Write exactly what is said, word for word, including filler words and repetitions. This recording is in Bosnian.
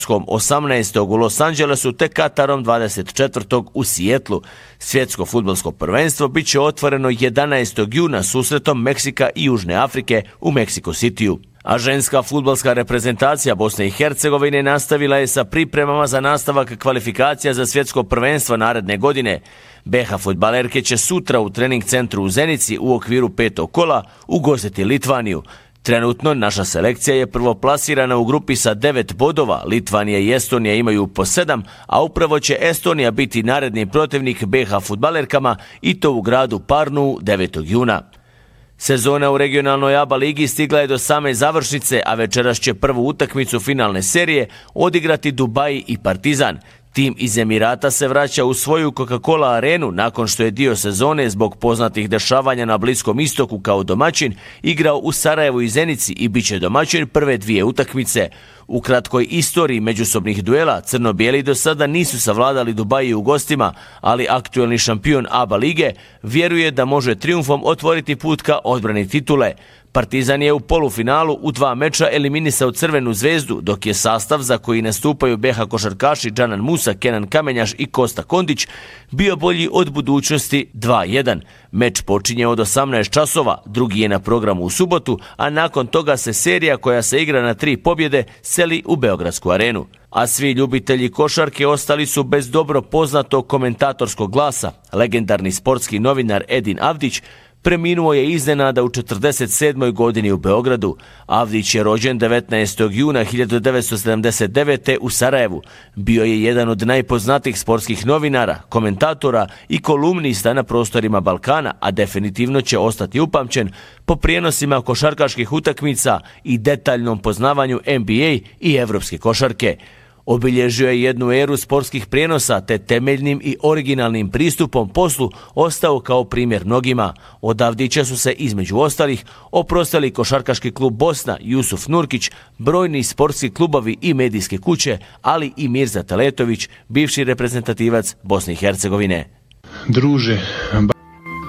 osamnaestog u Los Angelesu te Katarom dvadeset četvrtog u Sijetlu. Svjetsko fudbalsko prvenstvo bit će otvoreno jedanaestog juna susretom Meksika i Južne Afrike u Meksiko Cityu. A ženska fudbalska reprezentacija Bosne i Hercegovine nastavila je sa pripremama za nastavak kvalifikacija za svjetsko prvenstvo naredne godine. be ha fudbalerke će sutra u trening centru u Zenici u okviru petog kola ugostiti Litvaniju. Trenutno naša selekcija je prvoplasirana u grupi sa devet bodova, Litvanija i Estonija imaju po sedam, a upravo će Estonija biti naredni protivnik be ha fudbalerkama i to u gradu Parnu devetog juna. Sezona u regionalnoj A B A ligi stigla je do same završnice, a večeras će prvu utakmicu finalne serije odigrati Dubai i Partizan. Tim iz Emirata se vraća u svoju Coca-Cola arenu nakon što je dio sezone zbog poznatih dešavanja na Bliskom istoku kao domaćin igrao u Sarajevu i Zenici i bit će domaćin prve dvije utakmice. U kratkoj istoriji međusobnih duela crno-bijeli do sada nisu savladali Dubai u gostima, ali aktuelni šampion A B A lige vjeruje da može trijumfom otvoriti put ka odbrani titule. Partizan je u polufinalu u dva meča eliminisao Crvenu zvezdu, dok je sastav za koji nastupaju be ha košarkaši Džanan Musa, Kenan Kamenjaš i Kosta Kondić bio bolji od budućnosti dva jedan. Meč počinje od osamnaest časova, drugi je na programu u subotu, a nakon toga se serija koja se igra na tri pobjede seli u Beogradsku arenu. A svi ljubitelji košarke ostali su bez dobro poznatog komentatorskog glasa. Legendarni sportski novinar Edin Avdić preminuo je iznenada u četrdeset sedmoj godini u Beogradu. Avdić je rođen devetnaestog juna hiljadu devetsto sedamdeset devete. u Sarajevu. Bio je jedan od najpoznatijih sportskih novinara, komentatora i kolumnista na prostorima Balkana, a definitivno će ostati upamćen po prijenosima košarkaških utakmica i detaljnom poznavanju N B A i evropske košarke. Obilježio je jednu eru sportskih prijenosa te temeljnim i originalnim pristupom poslu ostao kao primjer mnogima. Od Avdića su se između ostalih oprostili Košarkaški klub Bosna, Jusuf Nurkić, brojni sportski klubovi i medijske kuće, ali i Mirza Teletović, bivši reprezentativac Bosne i Hercegovine. Druže,